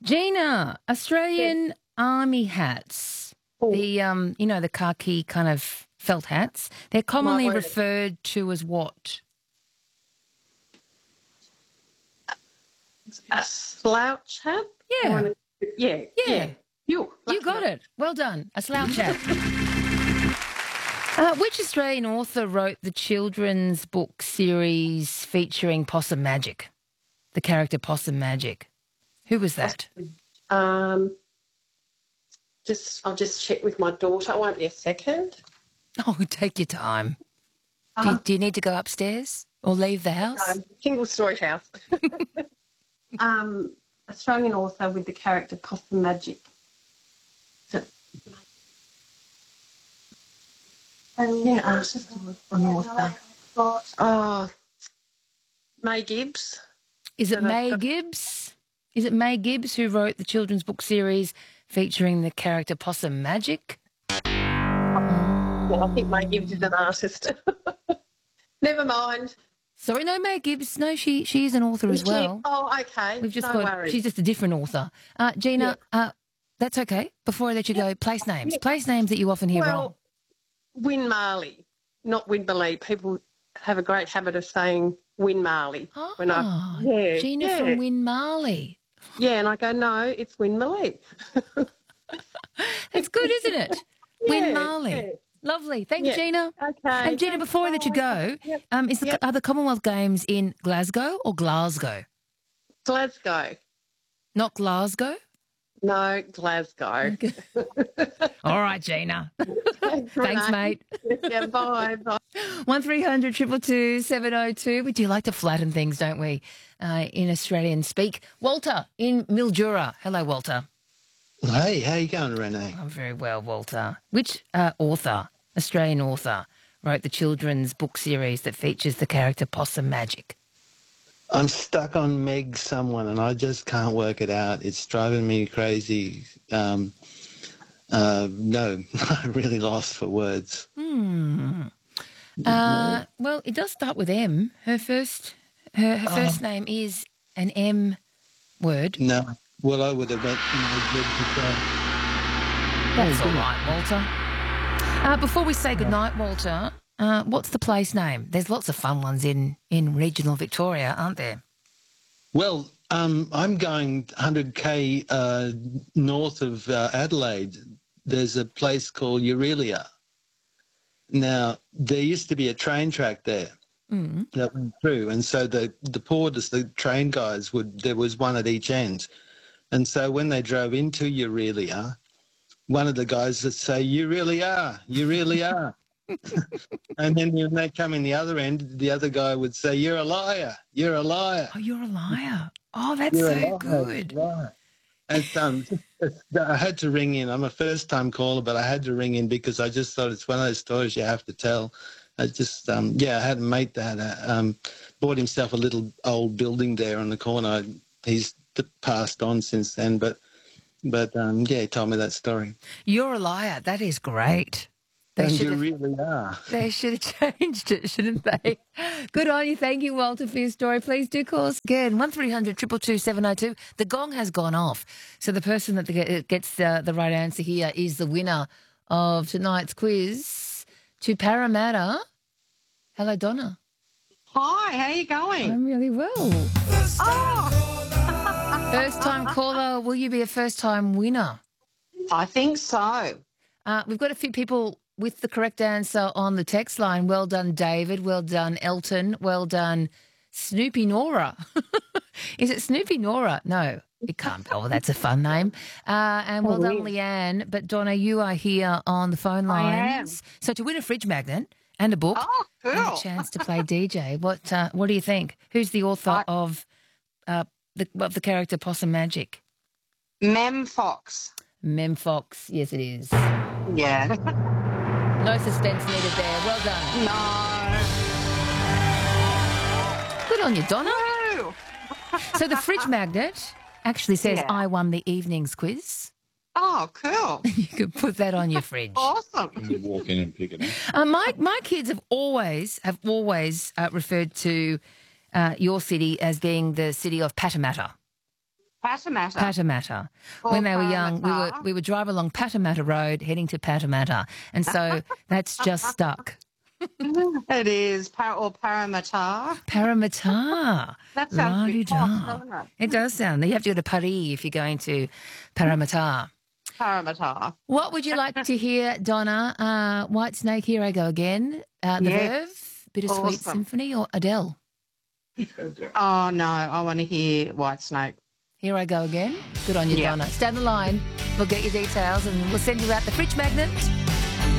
Gina, Australian Army hats. Oh. The khaki kind of felt hats. They're commonly word. referred to as what? A slouch hat? Yeah. Yeah. Yeah. You got it. Well done. A slouch hat. Which Australian author wrote the children's book series featuring Possum Magic? The character Possum Magic. Who was that? I'll just check with my daughter. It won't be a second. Oh, take your time. Do you need to go upstairs or leave the house? Single story house. Australian author with the character Possum Magic. May Gibbs. Is it May Gibbs? Is it May Gibbs who wrote the children's book series featuring the character Possum Magic? Well, I think May Gibbs is an artist. Never mind. Sorry, no, May Gibbs. No, she is an author as well. Oh, okay. We've just no got. worries. She's just a different author. Gina, that's okay. Before I let you go, place names. Yeah. Place names that you often hear wrong. Win Marley, not Win Believe. People have a great habit of saying Win Marley. Gina from Win Marley. Yeah, and I go, no, it's Win Believe. That's good, isn't it? Win Yeah, Marley. yeah. Lovely. Thanks, Gina. Okay. And Gina, before I let you go, are the Commonwealth Games in Glasgow or Glasgow? Glasgow. Not Glasgow? No, Glasgow. All right, Gina. Thanks, mate. Yeah, bye. 1300 222 702. We do like to flatten things, don't we, in Australian speak. Walter in Mildura. Hello, Walter. Hey, how you going, Renee? I'm very well, Walter. Which Australian author, wrote the children's book series that features the character Possum Magic? I'm stuck on Meg someone and I just can't work it out. It's driving me crazy. No, I'm really lost for words. Well, it does start with M. Her first name is an M word. No. Well, I would have meant... That's all right, Walter. Before we say goodnight, Walter, what's the place name? There's lots of fun ones in regional Victoria, aren't there? Well, I'm going 100k north of Adelaide. There's a place called Eurelia. Now, there used to be a train track there that went through, and so the porters, the train guys, there was one at each end. And so when they drove into Eurelia, one of the guys would say, "You really are, you really are." And then when they come in the other end, the other guy would say, "You're a liar, you're a liar." Oh, you're a liar. Oh, that's You're so good. Liar. And I had to ring in. I'm a first-time caller, but I had to ring in because I just thought it's one of those stories you have to tell. I just, I had a mate that bought himself a little old building there on the corner. He's passed on since then, but he told me that story. You're a liar. That is great. You really are. They should have changed it, shouldn't they? Good on you. Thank you, Walter, for your story. Please do call us again. 1300 222 702. The gong has gone off. So the person that gets the right answer here is the winner of tonight's quiz to Parramatta. Hello, Donna. Hi, how are you going? I'm really well. First-time caller. Will you be a first-time winner? I think so. We've got a few people with the correct answer on the text line. Well done, David. Well done, Elton. Well done, Snoopy Nora. Is it Snoopy Nora? No, it can't be. Oh, that's a fun name. And well done, Leanne. But, Donna, you are here on the phone lines. So to win a fridge magnet and a book and a chance to play DJ, what do you think? Who's the author of the character Possum Magic? Mem Fox. Mem Fox. Yes, it is. Yeah. No suspense needed there. Well done. No. Good on you, Donna. Woo. So the fridge magnet actually says, Yeah. I won the evening's quiz. Oh, cool. You could put that on your fridge. Awesome. You walk in and pick it up. My kids have always referred to your city as being the city of Parramatta. Parramatta. Parramatta. Or When they were young, Parramatta. we would drive along Parramatta Road heading to Parramatta. And so that's just stuck. It is. Or Parramatta. Parramatta. That sounds a bit posh, La-di-da. doesn't it? It does sound. You have to go to Paris if you're going to Parramatta. Parramatta. What would you like to hear, Donna? White Snake, Here I Go Again, The Yes. Verve, Bittersweet Awesome. Symphony, or Adele? Oh, no. I want to hear White Snake. Here I Go Again. Good on you, Yeah. Donna. Stay on the line. We'll get your details and we'll send you out the fridge magnet.